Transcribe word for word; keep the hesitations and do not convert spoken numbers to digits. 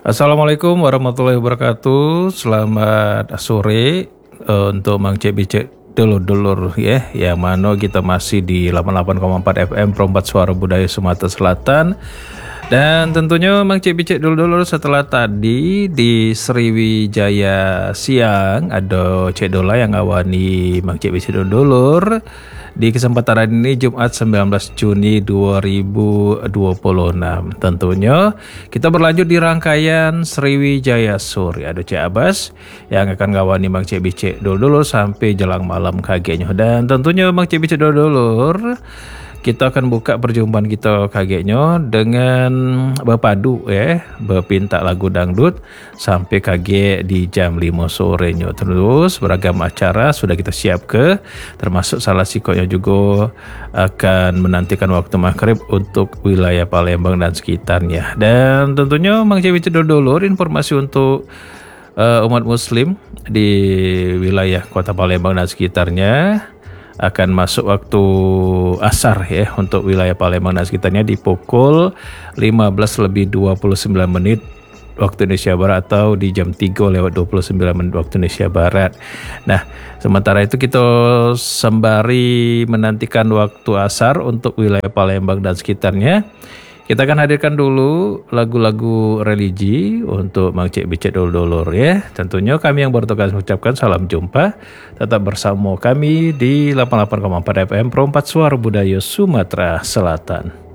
Assalamualaikum warahmatullahi wabarakatuh. Selamat sore eh, untuk Mang Cek Bicek dulur-dulur ya, yang mana kita masih di delapan puluh delapan koma empat F M Perompat Suara Budaya Sumatera Selatan. Dan tentunya Mang Cek Bicek dulur-dulur, setelah tadi di Sriwijaya siang ada Cek Dola yang ngawani Mang Cek Bicek dulur-dulur. Di kesempatan hari ini Jumat sembilan belas Juni dua ribu dua puluh enam. Tentunya kita berlanjut di rangkaian Sriwijaya Sore. Ada Cek Abbas yang akan ngawani Mang Cek Bicek dulur-dulur sampai jelang malam kagetnya. Dan tentunya Mang Cek Bicek dulur-dulur, kita akan buka perjumpaan kita kagetnya dengan berpadu ya, berpinta lagu dangdut sampai kaget di jam lima sorenya. Terus beragam acara sudah kita siap ke, termasuk salah sikotnya juga akan menantikan waktu maghrib untuk wilayah Palembang dan sekitarnya. Dan tentunya Mang Cek Bicek dulur-dulur, informasi untuk uh, umat muslim di wilayah Kota Palembang dan sekitarnya akan masuk waktu asar ya untuk wilayah Palembang dan sekitarnya di pukul lima belas lebih dua puluh sembilan menit waktu Indonesia Barat, atau di jam tiga lewat dua puluh sembilan menit waktu Indonesia Barat. Nah, sementara itu kita sembari menantikan waktu asar untuk wilayah Palembang dan sekitarnya, kita akan hadirkan dulu lagu-lagu religi untuk Mang Cek Bicek dulur-dulur ya. Tentunya kami yang bertugas mengucapkan salam jumpa. Tetap bersama kami di delapan puluh delapan koma empat F M Perompat Suara Budaya Sumatera Selatan.